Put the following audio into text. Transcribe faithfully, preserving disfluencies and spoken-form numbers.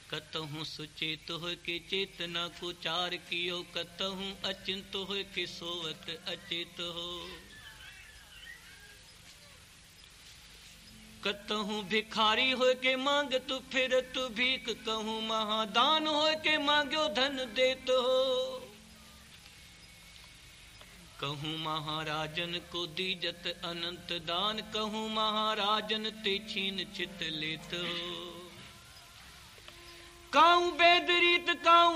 कतहु सुचेत हो के चेतना को चार कियो, कतहु अचिंत हो के सोवत अचेत हो। कतहु भिखारी हो के मांग तू फिर तू भीख, कहूँ महादान हो के मांग्यो धन देत हो। कहूँ महाराजन को दीजत अनंत दान, कहूँ महाराजन ते छीन चित लेत हो। काऊ वेद रीत काऊ